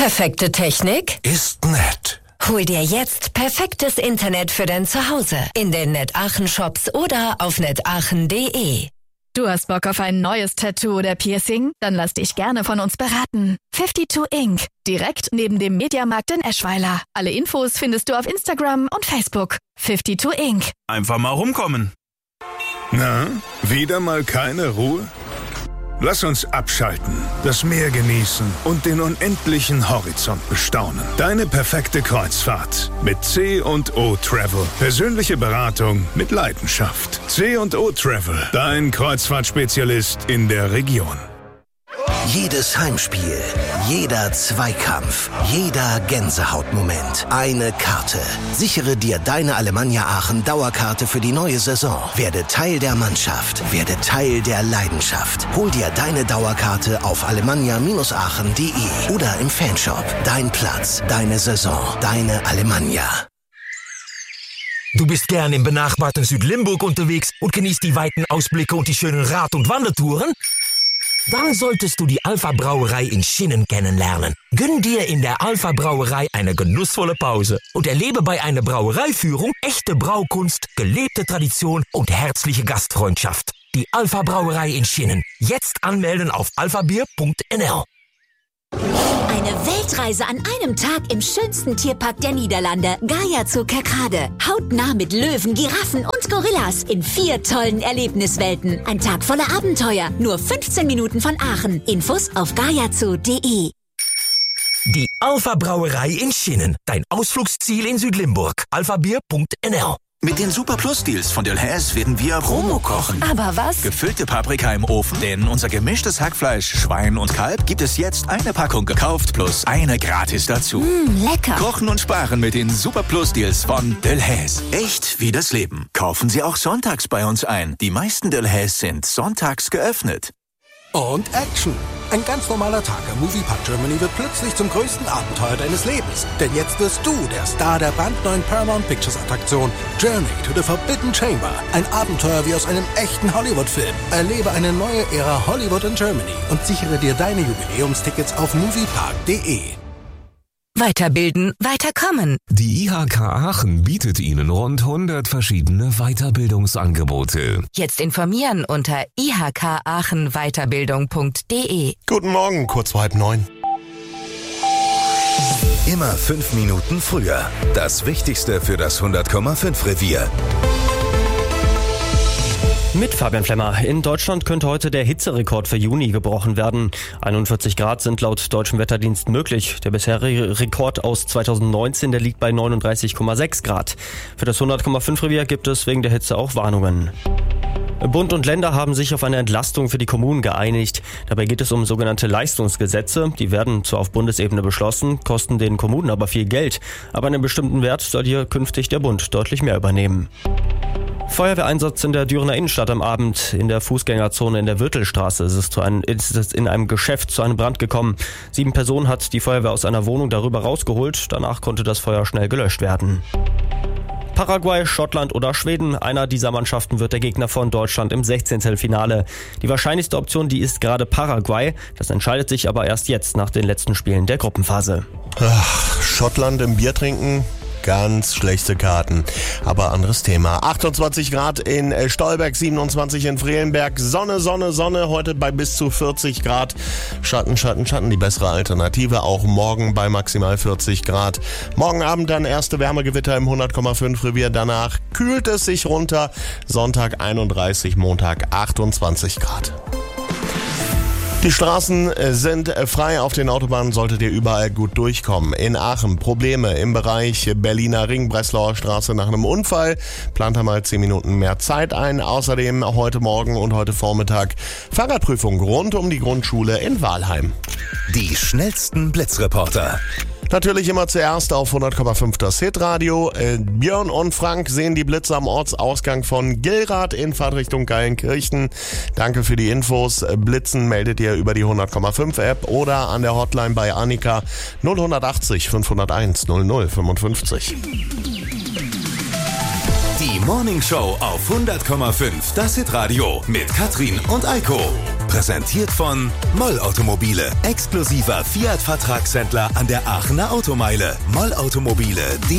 Perfekte Technik ist nett. Hol dir jetzt perfektes Internet für dein Zuhause in den NetAachen Shops oder auf netaachen.de. Du hast Bock auf ein neues Tattoo oder Piercing? Dann lass dich gerne von uns beraten. 52 Ink. Direkt neben dem Mediamarkt in Eschweiler. Alle Infos findest du auf Instagram und Facebook. 52 Ink. Einfach mal rumkommen. Na, wieder mal keine Ruhe? Lass uns abschalten, das Meer genießen und den unendlichen Horizont bestaunen. Deine perfekte Kreuzfahrt mit C&O Travel. Persönliche Beratung mit Leidenschaft. C&O Travel, dein Kreuzfahrtspezialist in der Region. Jedes Heimspiel, jeder Zweikampf, jeder Gänsehautmoment. Eine Karte. Sichere dir deine Alemannia Aachen Dauerkarte für die neue Saison. Werde Teil der Mannschaft. Werde Teil der Leidenschaft. Hol dir deine Dauerkarte auf alemannia-aachen.de oder im Fanshop. Dein Platz, deine Saison, deine Alemannia. Du bist gern im benachbarten Südlimburg unterwegs und genießt die weiten Ausblicke und die schönen Rad- und Wandertouren? Dann solltest du die Alpha Brauerei in Schinnen kennenlernen. Gönn dir in der Alpha Brauerei eine genussvolle Pause und erlebe bei einer Brauereiführung echte Braukunst, gelebte Tradition und herzliche Gastfreundschaft. Die Alpha Brauerei in Schinnen. Jetzt anmelden auf alphabier.nl. Eine Weltreise an einem Tag im schönsten Tierpark der Niederlande, Gaia Zoo Kerkrade. Hautnah mit Löwen, Giraffen und Gorillas in 4 tollen Erlebniswelten. Ein Tag voller Abenteuer, nur 15 Minuten von Aachen. Infos auf gaiazoo.de. Die Alpha Brauerei in Schinnen. Dein Ausflugsziel in Südlimburg. alphabier.nl. Mit den Super Plus Deals von Delhaize werden wir Promo kochen. Aber was? Gefüllte Paprika im Ofen, denn unser gemischtes Hackfleisch, Schwein und Kalb gibt es jetzt eine Packung gekauft plus eine gratis dazu. Lecker. Kochen und sparen mit den Super Plus Deals von Delhaize. Echt wie das Leben. Kaufen Sie auch sonntags bei uns ein. Die meisten Delhaize sind sonntags geöffnet. Und Action! Ein ganz normaler Tag im Moviepark Germany wird plötzlich zum größten Abenteuer deines Lebens. Denn jetzt wirst du der Star der brandneuen Paramount Pictures Attraktion Journey to the Forbidden Chamber. Ein Abenteuer wie aus einem echten Hollywood-Film. Erlebe eine neue Ära Hollywood in Germany und sichere dir deine Jubiläumstickets auf moviepark.de. Weiterbilden, weiterkommen. Die IHK Aachen bietet Ihnen rund 100 verschiedene Weiterbildungsangebote. Jetzt informieren unter ihkaachenweiterbildung.de. Guten Morgen, kurz vor 8:30. Immer 5 Minuten früher. Das Wichtigste für das 100,5 Revier. Mit Fabian Flemmer. In Deutschland könnte heute der Hitzerekord für Juni gebrochen werden. 41 Grad sind laut deutschem Wetterdienst möglich. Der bisherige Rekord aus 2019, der liegt bei 39,6 Grad. Für das 100,5 Revier gibt es wegen der Hitze auch Warnungen. Bund und Länder haben sich auf eine Entlastung für die Kommunen geeinigt. Dabei geht es um sogenannte Leistungsgesetze. Die werden zwar auf Bundesebene beschlossen, kosten den Kommunen aber viel Geld. Aber einen bestimmten Wert soll hier künftig der Bund deutlich mehr übernehmen. Feuerwehreinsatz in der Dürener Innenstadt am Abend. In der Fußgängerzone in der Wirtelstraße ist es in einem Geschäft zu einem Brand gekommen. 7 Personen hat die Feuerwehr aus einer Wohnung darüber rausgeholt. Danach konnte das Feuer schnell gelöscht werden. Paraguay, Schottland oder Schweden. Einer dieser Mannschaften wird der Gegner von Deutschland im 16. Finale. Die wahrscheinlichste Option, die ist gerade Paraguay. Das entscheidet sich aber erst jetzt nach den letzten Spielen der Gruppenphase. Schottland im Bier trinken? Ganz schlechte Karten. Aber anderes Thema. 28 Grad in Stolberg, 27 in Frelenberg. Sonne, Sonne, Sonne. Heute bei bis zu 40 Grad. Schatten, Schatten, Schatten. Die bessere Alternative. Auch morgen bei maximal 40 Grad. Morgen Abend dann erste Wärmegewitter im 100,5 Revier. Danach kühlt es sich runter. Sonntag 31, Montag 28 Grad. Die Straßen sind frei, auf den Autobahnen solltet ihr überall gut durchkommen. In Aachen Probleme im Bereich Berliner Ring, Breslauer Straße nach einem Unfall. Plant einmal 10 Minuten mehr Zeit ein. Außerdem heute Morgen und heute Vormittag Fahrradprüfung rund um die Grundschule in Wahlheim. Die schnellsten Blitzreporter. Natürlich immer zuerst auf 100,5 das Hitradio. Björn und Frank sehen die Blitze am Ortsausgang von Gillrath in Fahrtrichtung Geilenkirchen. Danke für die Infos. Blitzen meldet ihr über die 100,5 App oder an der Hotline bei Annika 0180 501 0055. Die Morning Show auf 100,5 das Hitradio mit Katrin und Eiko. Präsentiert von Moll Automobile. Exklusiver Fiat-Vertragshändler an der Aachener Automeile. mollautomobile.de